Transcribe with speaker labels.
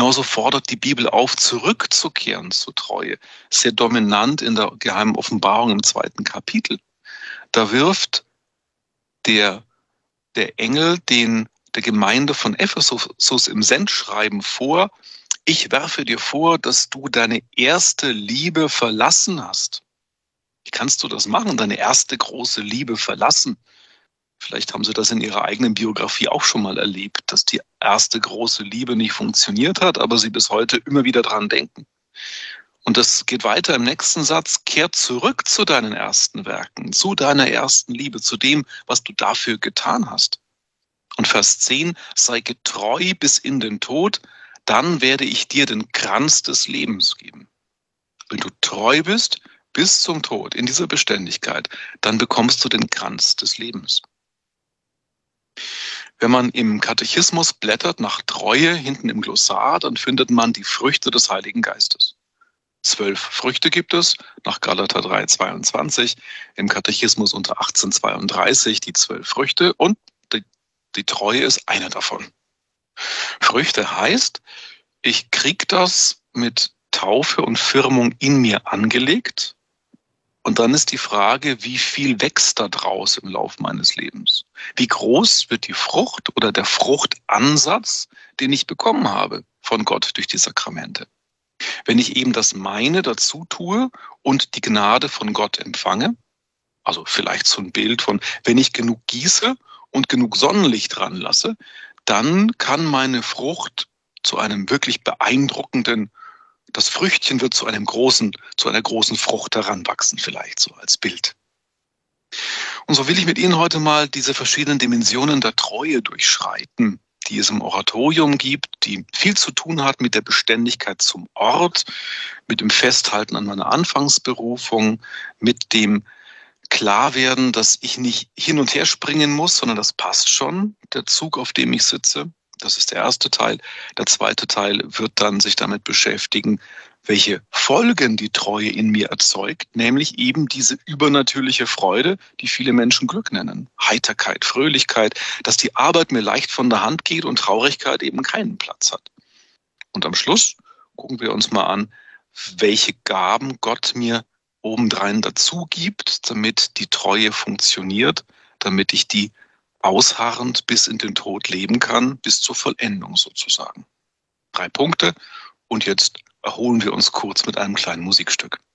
Speaker 1: Genauso fordert die Bibel auf, zurückzukehren zur Treue. Sehr dominant in der geheimen Offenbarung im 2. Kapitel. Da wirft der Engel der Gemeinde von Ephesus im Sendschreiben vor: Ich werfe dir vor, dass du deine erste Liebe verlassen hast. Wie kannst du das machen, deine erste große Liebe verlassen? Vielleicht haben Sie das in Ihrer eigenen Biografie auch schon mal erlebt, dass die erste große Liebe nicht funktioniert hat, aber Sie bis heute immer wieder dran denken. Und das geht weiter im nächsten Satz: Kehr zurück zu deinen ersten Werken, zu deiner ersten Liebe, zu dem, was du dafür getan hast. Und Vers 10: Sei getreu bis in den Tod, dann werde ich dir den Kranz des Lebens geben. Wenn du treu bist bis zum Tod in dieser Beständigkeit, dann bekommst du den Kranz des Lebens. Wenn man im Katechismus blättert nach Treue, hinten im Glossar, dann findet man die Früchte des Heiligen Geistes. 12 Früchte gibt es, nach Galater 3,22, im Katechismus unter 1832 die 12 Früchte, und die Treue ist eine davon. Früchte heißt, ich krieg das mit Taufe und Firmung in mir angelegt. Und dann ist die Frage, wie viel wächst da draus im Laufe meines Lebens? Wie groß wird die Frucht oder der Fruchtansatz, den ich bekommen habe von Gott durch die Sakramente? Wenn ich eben das meine dazu tue und die Gnade von Gott empfange, also vielleicht so ein Bild von, wenn ich genug gieße und genug Sonnenlicht dran lasse, dann kann meine Frucht zu einem wirklich beeindruckenden, das Früchtchen wird zu einer großen Frucht heranwachsen, vielleicht so als Bild. Und so will ich mit Ihnen heute mal diese verschiedenen Dimensionen der Treue durchschreiten, die es im Oratorium gibt, die viel zu tun hat mit der Beständigkeit zum Ort, mit dem Festhalten an meiner Anfangsberufung, mit dem Klarwerden, dass ich nicht hin und her springen muss, sondern das passt schon, der Zug, auf dem ich sitze. Das ist der erste Teil. Der zweite Teil wird dann sich damit beschäftigen, welche Folgen die Treue in mir erzeugt, nämlich eben diese übernatürliche Freude, die viele Menschen Glück nennen. Heiterkeit, Fröhlichkeit, dass die Arbeit mir leicht von der Hand geht und Traurigkeit eben keinen Platz hat. Und am Schluss gucken wir uns mal an, welche Gaben Gott mir obendrein dazu gibt, damit die Treue funktioniert, damit ich die ausharrend bis in den Tod leben kann, bis zur Vollendung sozusagen. 3 Punkte, und jetzt erholen wir uns kurz mit einem kleinen Musikstück.